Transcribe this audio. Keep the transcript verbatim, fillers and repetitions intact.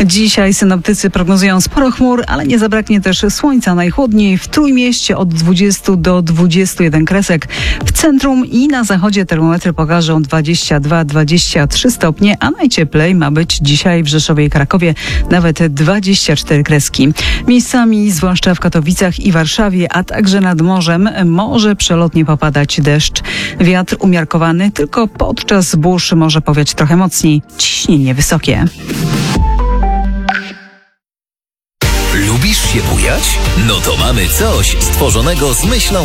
Dzisiaj synoptycy prognozują sporo chmur, ale nie zabraknie też słońca. Najchłodniej w Trójmieście od dwudziestu do dwudziestu jeden kresek. W centrum i na zachodzie termometry pokażą dwadzieścia dwa dwadzieścia trzy stopnie, a najcieplej ma być dzisiaj w Rzeszowie i Krakowie nawet dwadzieścia cztery kreski. Miejscami, zwłaszcza w Katowicach i Warszawie, a także nad morzem, może przelotnie popadać deszcz. Wiatr umiarkowany, tylko podczas burz może powiać trochę mocniej. Ciśnienie wysokie. Lubisz się bujać? No to mamy coś stworzonego z myślą